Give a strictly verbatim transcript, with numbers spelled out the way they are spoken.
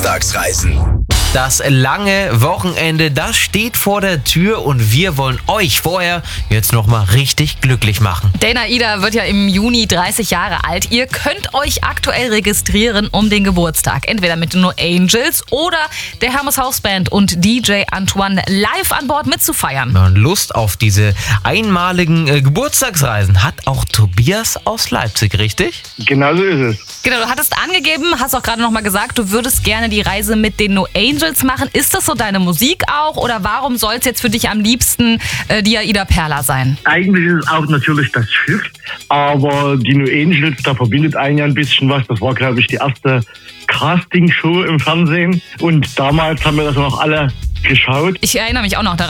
Geburtstagsreisen. Das lange Wochenende, das steht vor der Tür und wir wollen euch vorher jetzt nochmal richtig glücklich machen. Dana Ida wird ja im Juni dreißig Jahre alt. Ihr könnt euch aktuell registrieren um den Geburtstag. Entweder mit den No Angels oder der Hermes House Band und D J Antoine live an Bord mitzufeiern. Und Lust auf diese einmaligen äh, Geburtstagsreisen hat auch Tobias aus Leipzig, richtig? Genau so ist es. Genau, du hattest angegeben, hast auch gerade nochmal gesagt, du würdest gerne die Reise mit den No Angels machen. Ist das so deine Musik auch oder warum soll es jetzt für dich am liebsten äh, die Aida Perla sein? Eigentlich ist es auch natürlich das Schiff, aber die No Angels, da verbindet einen ja ein bisschen was. Das war, glaube ich, die erste Castingshow im Fernsehen und damals haben wir das noch alle geschaut. Ich erinnere mich auch noch daran.